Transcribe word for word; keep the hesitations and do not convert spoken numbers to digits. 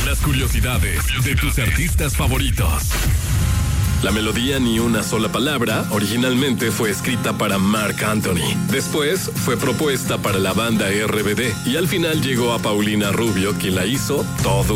Las curiosidades de tus artistas favoritos. La melodía Ni una sola palabra originalmente fue escrita para Marc Anthony. Después fue propuesta para la banda R B D y al final llegó a Paulina Rubio, quien la hizo todo